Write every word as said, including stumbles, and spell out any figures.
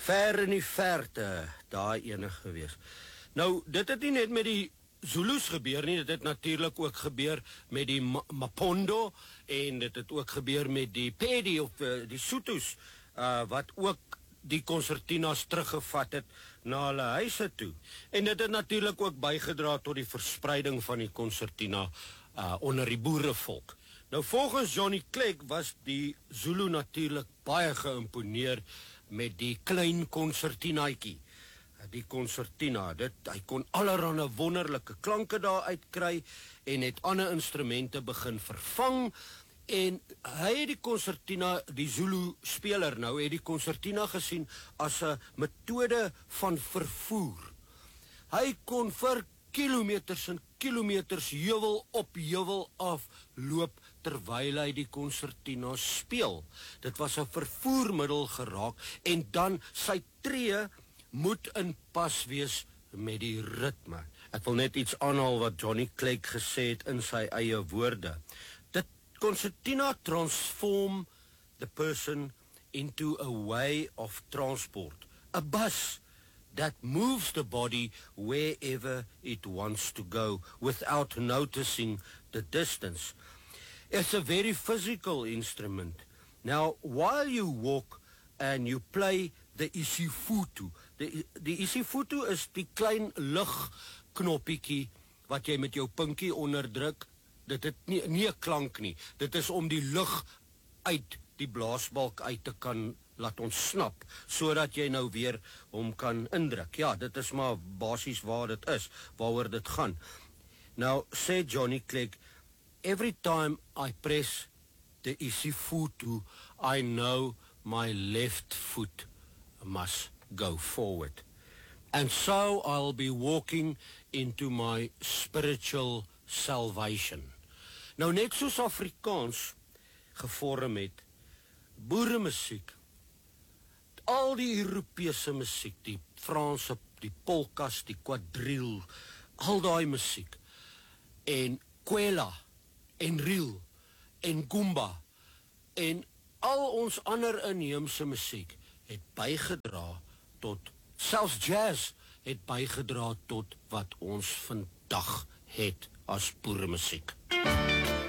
ver in die verte, daar enig gewees. Nou, dit het nie net met die Zulus gebeur nie, dit het natuurlik ook gebeur met die Ma Mapondo, en dit het ook gebeur met die Pedi of uh, die Soetos, uh, wat ook die concertinas teruggevat het na hulle huise toe. En dit het natuurlik ook bygedra tot die verspreiding van die concertina uh, onder die boerevolk. Nou volgens Johnny Clegg was die Zulu natuurlik baie geïmponeer met die klein concertinaatjie. Die concertina, dit, hy kon allerhande wonderlike klanke daar uitkry en het ander instrumente begin vervang, en hy het die concertina, die Zulu speler nou, het die concertina gesien as 'n metode van vervoer. Hy kon vir kilometers en kilometers heuwel op heuwel af loop terwyl hy die concertina speel. Dit was 'n vervoermiddel geraak, en dan sy tree moet in pas wees met die ritme. Ek wil net iets aanhaal wat Johnny Clegg gesê het in sy eie woorde. Dit concertina transform the person into a way of transport, a bus that moves the body wherever it wants to go without noticing the distance. It's a very physical instrument. Now, while you walk and you play the isifutu, die, die isifutu is die klein ligknoppietjie wat jy met jou pinkie onderdruk. Dit het nie, nie 'n klank nie. Dit is om die lug uit die blaasbalk uit te kan laat ontsnap, sodat jy nou weer hom kan indruk. Ja, dit is maar basies waar dit is, waaroor dit gaan. Nou, sê Johnny Clegg, every time I press the isifutu, I know my left foot must go forward. And so I'll be walking into my spiritual salvation. Nou net soos Afrikaans gevorm het, boeremusiek, al die Europese musiek, die Franse, die polkas, die quadrille, al daai musiek, en kwela, en reel, en gumba, en al ons ander inheemse musiek het bygedra tot, selfs jazz het bygedra tot wat ons vandag het as boeremusiek.